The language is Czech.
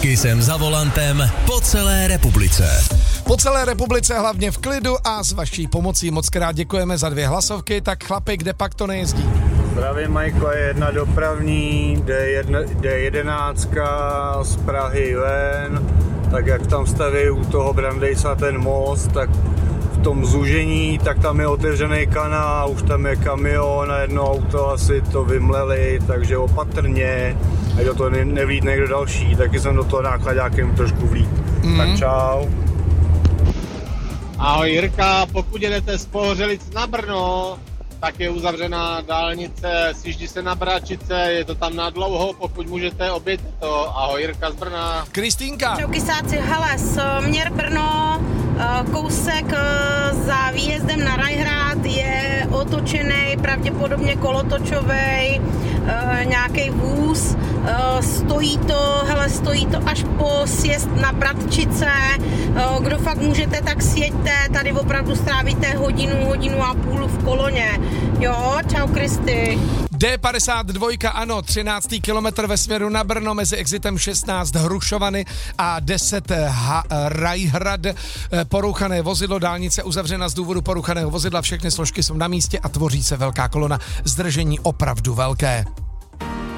Kisem za volantem po celé republice. Po celé republice, hlavně v klidu a s vaší pomocí moc krát děkujeme za 2 hlasovky, tak chlapi, kde pak to nejezdí? Zdravím, Majko, je jedna dopravní, D11 z Prahy ven, tak jak tam staví u toho Brandejsa ten most, tak v tom zúžení, tak tam je otevřený kanál, už tam je kamion a jedno auto asi to vymleli, takže opatrně, ať do toho nevlít někdo další, taky jsem do toho nákladákem trošku vlít. Tak čau. Ahoj Jirka, pokud jedete z Pohořelic na Brno, tak je uzavřená dálnice, sjíždí se na Bračice, je to tam na dlouho, pokud můžete, obějte to. Ahoj Jirka z Brna. Kristýnka. Čau kysáci, hele, směr Brno, kousek za výjezdem na Rajhrad je otočený, pravděpodobně kolotočovej, nějaký vůz, stojí to až po sjezd na Bratčice, kdo fakt můžete, tak sjeďte, tady opravdu strávíte hodinu a půl v koloně, jo, čau Kristy. D52, ano, 13. kilometr ve směru na Brno mezi exitem 16 Hrušovany a 10 Rajhrad. Porouchané vozidlo, dálnice uzavřena z důvodu porouchaného vozidla, všechny složky jsou na místě a tvoří se velká kolona, zdržení opravdu velké.